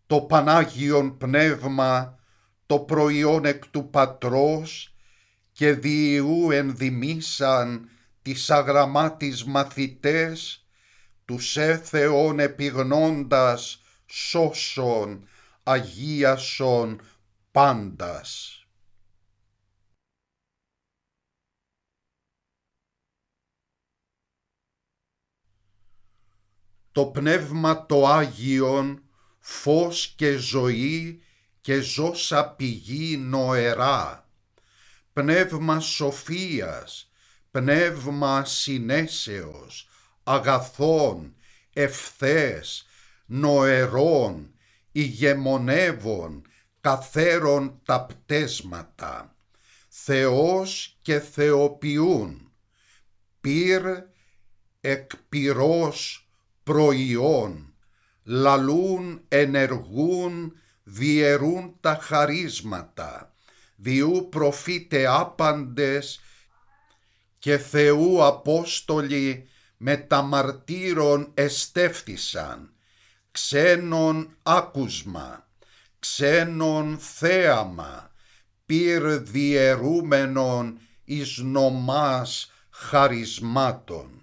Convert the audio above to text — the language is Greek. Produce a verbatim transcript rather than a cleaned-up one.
το Πανάγιον Πνεύμα, το προϊόν εκ του Πατρός, και δι' Υιού ενδημήσαν τις αγραμμάτις μαθητές, τους ε Θεόν επιγνώντας σώσον, αγίασον πάντας. Το Πνεύμα το Άγιον, φως και ζωή και ζώσα πηγή νοερά, πνεύμα σοφίας, πνεύμα συνέσεως, αγαθών, ευθές, νοερών, ηγεμονεύων, καθέρον τα πτέσματα, Θεός και θεοποιούν, πυρ εκ πυρός προϊόν, λαλούν, ενεργούν, διαιρούν τα χαρίσματα, διού προφήτε άπαντες και Θεού Απόστολοι με τα μαρτύρων εστέφθησαν, ξένον άκουσμα, ξένον θέαμα, πυρ διαιρούμενον εις νομάς χαρισμάτων.